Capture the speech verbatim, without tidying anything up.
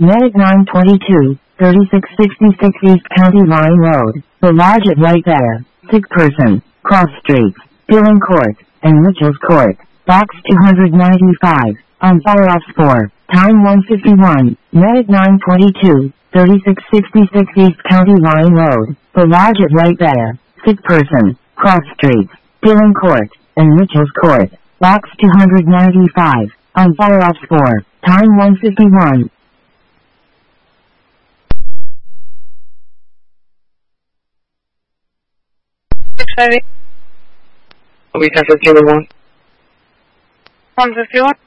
Medic nine twenty-two, thirty-six sixty-six East County Line Road, The Lodge at White Bear, sick person, cross streets, Dillon Court, and Mitchell's Court, box two ninety-five, on fire off four, time one fifty-one, Medic nine twenty-two, thirty-six sixty-six East County Line Road, The Lodge at White Bear, sick person, cross streets, Dillon Court, and Mitchell's Court, box two ninety-five, on fire off four, time one fifty-one. We have fifty-one. one fifty-one?